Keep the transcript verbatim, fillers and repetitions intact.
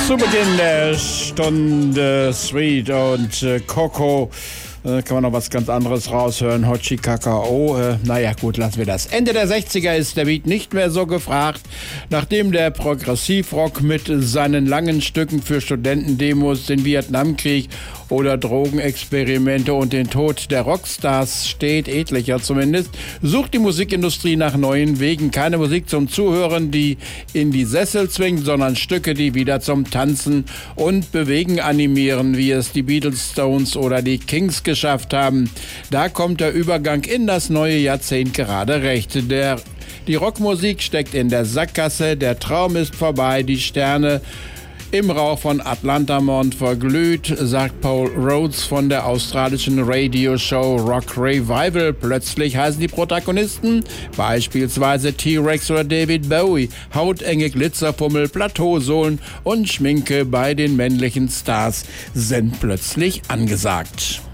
Zu Beginn der Stunde Sweet und äh, Coco äh, kann man noch was ganz anderes raushören. Hochi Kakao. Äh, naja, gut, lassen wir das. Ende der sechziger ist der Beat nicht mehr so gefragt. Nachdem der Progressivrock mit seinen langen Stücken für Studentendemos, den Vietnamkrieg oder Drogenexperimente und den Tod der Rockstars steht, etlicher zumindest, sucht die Musikindustrie nach neuen Wegen. Keine Musik zum Zuhören, die in die Sessel zwingt, sondern Stücke, die wieder zum Tanzen und Bewegen animieren, wie es die Beatles, Stones oder die Kings geschafft haben. Da kommt der Übergang in das neue Jahrzehnt gerade recht. Der, die Rockmusik steckt in der Sackgasse, der Traum ist vorbei, die Sterne im Rauch von Atlantamont verglüht, sagt Paul Rhodes von der australischen Radioshow Rock Revival. Plötzlich heißen die Protagonisten beispielsweise T-Rex oder David Bowie. Hautenge Glitzerpummel, Plateausohlen und Schminke bei den männlichen Stars sind plötzlich angesagt.